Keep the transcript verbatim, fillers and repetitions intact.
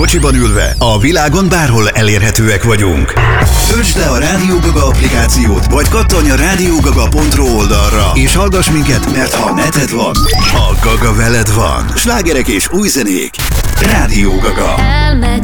kocsiban ülve, a világon bárhol elérhetőek vagyunk. Töltsd le a Rádió Gaga applikációt, vagy kattanj a rádiógaga pont ro oldalra, és hallgass minket, mert ha neted van, a Gaga veled van. Slágerek és új zenék. Rádió Gaga. Elmegy